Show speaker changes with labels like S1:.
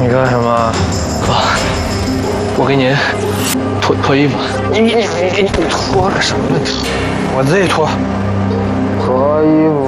S1: 你干什么？
S2: 爸，我给您脱衣服。
S1: 你脱个什么？我自己脱。脱衣服。